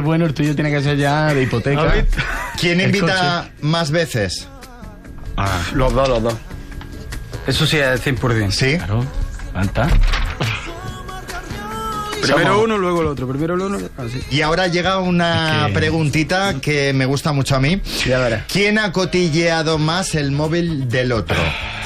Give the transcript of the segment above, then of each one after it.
Bueno, el tuyo tiene que ser ya de hipoteca. ¿Quién El invita más veces? Los dos. Eso sí es 100%. ¿Sí? Claro, ¿cuántas? Primero uno, luego el otro. Primero el uno, así. Y ahora llega una preguntita que me gusta mucho a mí. Ya verás. ¿Quién ha cotilleado más el móvil del otro?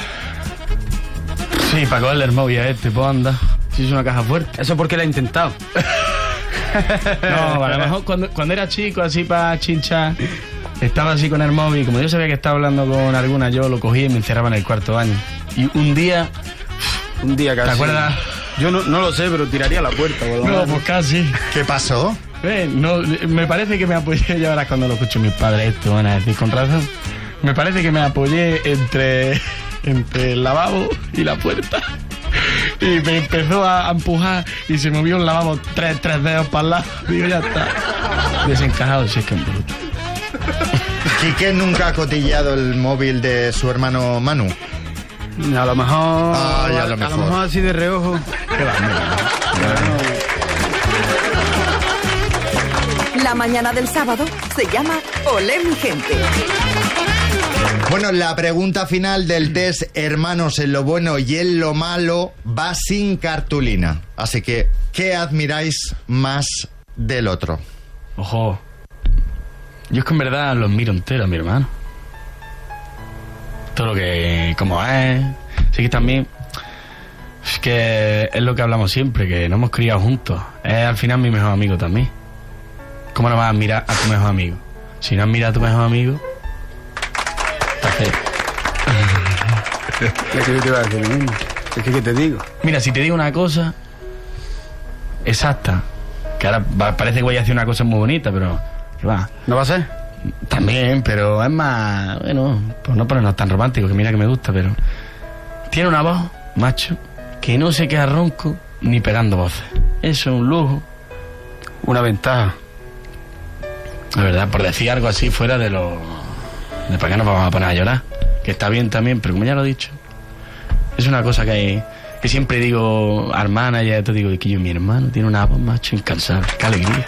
Sí, para cogerle el móvil a este, pues anda. Si es una caja fuerte. Eso porque lo he intentado. No, a lo mejor cuando era chico, así para chinchar, estaba así con el móvil. Como yo sabía que estaba hablando con alguna, yo lo cogí y me encerraba en el cuarto baño. Y un día casi. ¿Te acuerdas? Yo no lo sé, pero tiraría la puerta. No, pues casi. ¿Qué pasó? No, me parece que me apoyé, y ahora cuando lo escucho mis padres esto van a decir con razón. Me parece que me apoyé entre el lavabo y la puerta. Y me empezó a empujar y se movió el lavabo tres dedos para el lado. Digo, ya está. Desencajado, si es que es bruto. ¿Quique nunca ha cotilleado el móvil de su hermano Manu? A lo mejor. A lo mejor así de reojo. Qué va, La mañana del sábado se llama Olé mi gente. Bueno, la pregunta final del test Hermanos en lo bueno y en lo malo va sin cartulina. Así que, ¿qué admiráis más del otro? Ojo. Yo es que en verdad los miro enteros a mi hermano. Todo lo que... como es. Sí que también... Es que es lo que hablamos siempre, que nos hemos criado juntos. Es al final mi mejor amigo también. ¿Cómo no vas a admirar a tu mejor amigo? Si no admiras a tu mejor amigo... está feo. Es que yo te iba a decir lo mismo. Es que, ¿qué te digo? Mira, si te digo una cosa... exacta. Que ahora parece que voy a hacer una cosa muy bonita, pero... ¿qué va? ¿No va a ser? También, pero es más... bueno, pues no ponernos tan romántico, que mira que me gusta, pero... tiene una voz, macho, que no se queda ronco ni pegando voces. Eso es un lujo. Una ventaja. La verdad, por decir algo así fuera de lo... de para qué nos vamos a poner a llorar. Que está bien también, pero como ya lo he dicho, es una cosa que siempre digo a hermana, ya te digo, que yo, mi hermano tiene una voz, macho, incansable. Qué alegría.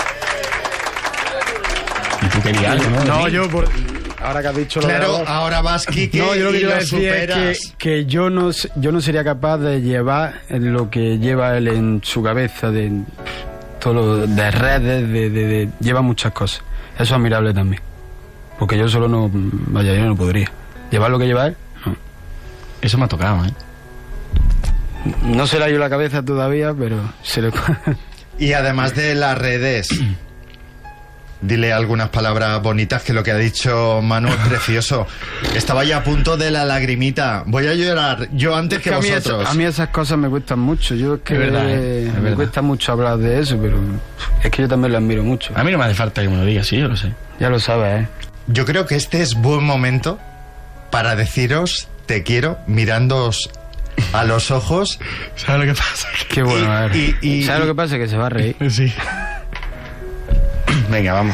¿Y tú querías algo, no? No, yo ahora que has dicho claro, ahora vas, Quique, no, yo lo que y iba a lo decir superas. es que yo no sería capaz de llevar lo que lleva él en su cabeza, de todo lo de redes, lleva muchas cosas. Eso es admirable también. Porque yo solo no, vaya, yo no podría. Llevar lo que lleva él, no. Eso me ha tocado, ¿eh? No se le ha ido la cabeza todavía, pero se le... Y además de las redes, dile algunas palabras bonitas, que lo que ha dicho Manu es precioso. Estaba ya a punto de la lagrimita. Voy a llorar yo antes que vosotros. A mí esas cosas me cuestan mucho. Yo es que es verdad, es me verdad. cuesta mucho hablar de eso, pero es que yo también lo admiro mucho. A mí no me hace falta que me lo digas, sí, yo lo sé. Ya lo sabes, ¿eh? Yo creo que este es buen momento para deciros te quiero, mirándoos a los ojos. ¿Sabes lo que pasa? Qué bueno, a ver. y- ¿Sabes lo que pasa? Que se va a reír. Sí. Venga, vamos.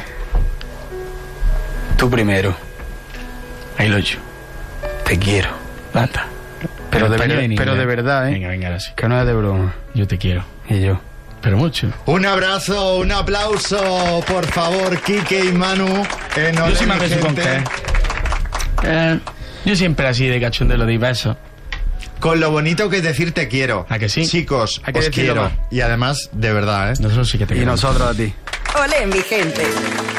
Tú primero. Ahí lo echo. Te quiero. Anda. Pero de niña. verdad, ¿eh? Venga, ahora sí. Que no es de broma. Yo te quiero. Y yo. Pero mucho. Un abrazo, un aplauso, por favor, Quique y Manu. Yo sí me mi beso con gente. qué. Yo siempre así de cachondeo de besos. Con lo bonito que es decir te quiero. ¿A que sí? Chicos, Hay que os decirlo quiero. más. Y además, de verdad, ¿eh? Nosotros sí que te Y queremos. nosotros a ti. Olé mi gente.